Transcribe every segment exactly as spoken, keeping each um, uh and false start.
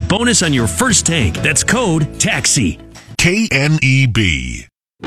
bonus on your first tank. That's code TAXI. K N E B.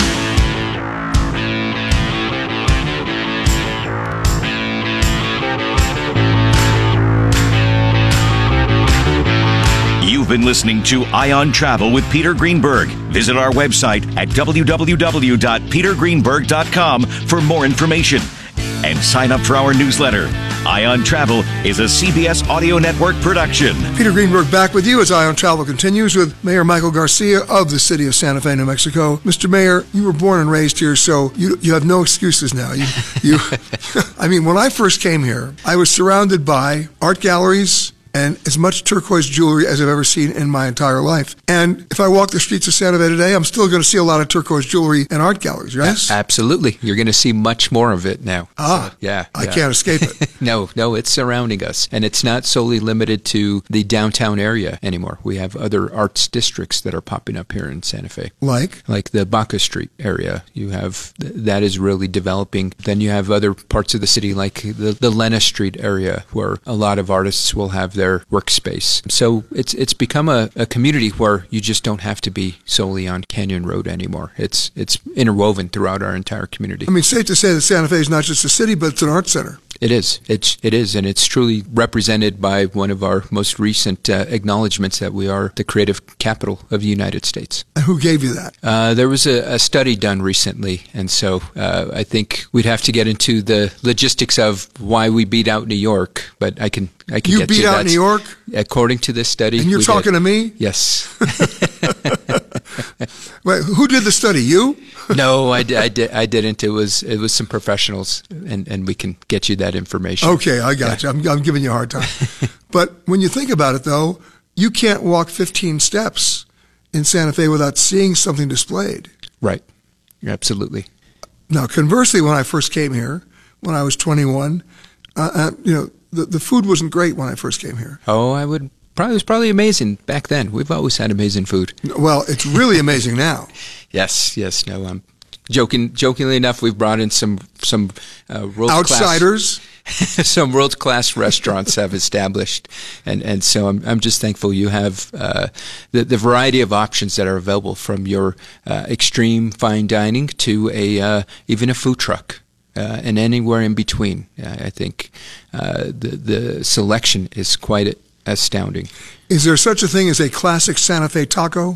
You've been listening to Ion Travel with Peter Greenberg. Visit our website at w w w dot peter greenberg dot com for more information. And sign up for our newsletter. Ion Travel is a C B S Audio Network production. Peter Greenberg back with you as Ion Travel continues with Mayor Michael Garcia of the city of Santa Fe, New Mexico. Mister Mayor, you were born and raised here, so you you have no excuses now. You, you, I mean, when I first came here, I was surrounded by art galleries and as much turquoise jewelry as I've ever seen in my entire life. And if I walk the streets of Santa Fe today, I'm still going to see a lot of turquoise jewelry and art galleries, yes? A- absolutely. You're going to see much more of it now. Ah, so, yeah. I yeah. can't escape it. no, no, it's surrounding us. And it's not solely limited to the downtown area anymore. We have other arts districts that are popping up here in Santa Fe. Like? Like the Baca Street area. You have, that is really developing. Then you have other parts of the city like the, the Lena Street area where a lot of artists will have their workspace. So it's it's become a, a community where you just don't have to be solely on Canyon Road anymore. It's it's interwoven throughout our entire community. I mean, safe to say that Santa Fe is not just a city, but it's an art center. It is. It's, it is, and it's truly represented by one of our most recent uh, acknowledgments that we are the creative capital of the United States. And who gave you that? Uh, there was a, a study done recently, and so uh, I think we'd have to get into the logistics of why we beat out New York, but I can I can You get beat to out that. New York? According to this study. And you're we talking did. to me? Yes. Wait, who did the study? You? No, I, di- I, di- I didn't. It was it was some professionals, and, and we can get you that information. Okay, I got Yeah. you. I'm, I'm giving you a hard time. But when you think about it, though, you can't walk fifteen steps in Santa Fe without seeing something displayed. Right. Absolutely. Now, conversely, when I first came here, when I was twenty-one, uh, uh, you know, the, the food wasn't great when I first came here. Oh, I would probably it was probably amazing back then. We've always had amazing food. Well, it's really amazing now. Yes, yes. No, I'm joking. Jokingly enough, we've brought in some some uh, world Outsiders. class, some world class restaurants have established, and and so I'm I'm just thankful you have uh, the the variety of options that are available, from your uh, extreme fine dining to a uh, even a food truck. Uh, and anywhere in between. Uh, I think uh, the the selection is quite astounding. Is there such a thing as a classic Santa Fe taco?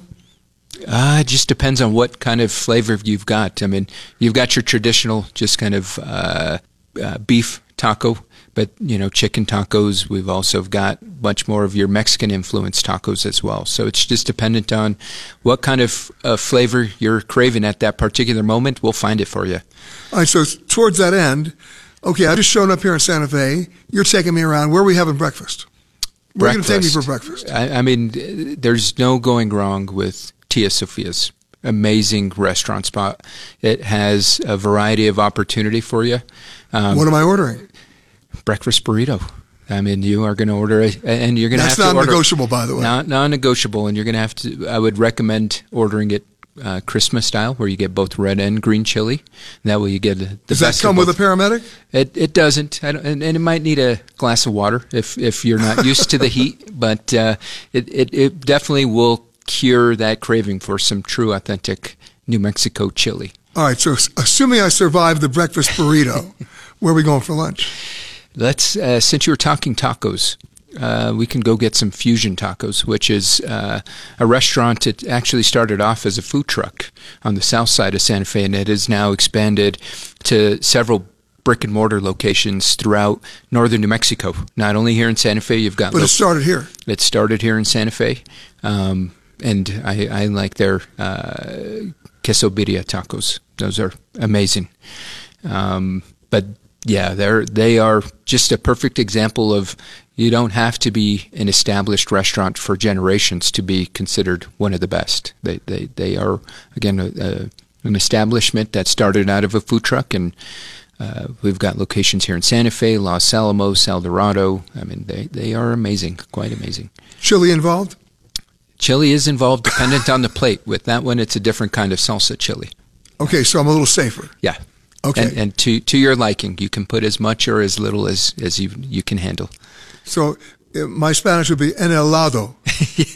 Uh, it just depends on what kind of flavor you've got. I mean, you've got your traditional, just kind of uh, uh, beef taco, but, you know, chicken tacos. We've also got much more of your Mexican influenced tacos as well. So it's just dependent on what kind of uh, flavor you're craving at that particular moment. We'll find it for you. All right, so towards that end, okay, I've just shown up here in Santa Fe. You're taking me around. Where are we having breakfast? Where are you going to take me for breakfast? I, I mean, there's no going wrong with Tia Sophia's. Amazing restaurant spot. It has a variety of opportunity for you. Um, what am I ordering? Breakfast burrito. I mean, you are going to order it, and you're going to have to order. That's non-negotiable, by the way. Non- non-negotiable, and you're going to have to. I would recommend ordering it uh, Christmas style, where you get both red and green chili. That way, you get the Does best that come of with both. a paramedic? It it doesn't, I don't, and, and it might need a glass of water if if you're not used to the heat. But uh, it, it it definitely will cure that craving for some true, authentic New Mexico chili. All right, so assuming I survive the breakfast burrito, where are we going for lunch? Let's, uh, since you were talking tacos, uh, we can go get some Fusion Tacos, which is uh, a restaurant that actually started off as a food truck on the south side of Santa Fe, and it has now expanded to several brick and mortar locations throughout northern New Mexico. Not only here in Santa Fe, you've got... But lo- it started here. It started here in Santa Fe, um, and I, I like their uh, queso birria tacos. Those are amazing. Um, but yeah, they're they are just a perfect example of you don't have to be an established restaurant for generations to be considered one of the best. They they they are again a, a, an establishment that started out of a food truck, and uh, we've got locations here in Santa Fe, Los Alamos, El Dorado. I mean, they they are amazing, quite amazing. Chili involved? Chili is involved, dependent on the plate. With that one, it's a different kind of salsa chili. Okay, so I'm a little safer. Yeah. Okay. And, and to to your liking, you can put as much or as little as, as you you can handle. So uh, my Spanish would be en helado.